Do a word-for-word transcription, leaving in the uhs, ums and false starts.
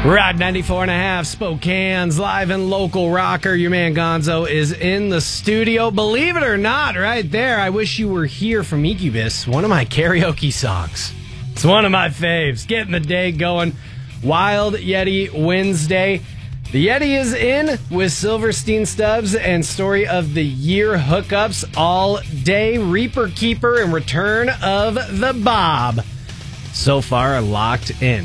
Rod ninety-four and a half, Spokane's live and local rocker. Your man Gonzo is in the studio. Believe it or not, right there, I Wish You Were Here from Incubus, one of my karaoke songs. It's one of my faves. Getting the day going. Wild Yeti Wednesday. The Yeti is in with Silverstein Stubbs and Story of the Year hookups all day. Reaper Keeper and Return of the Bob. So far, locked in.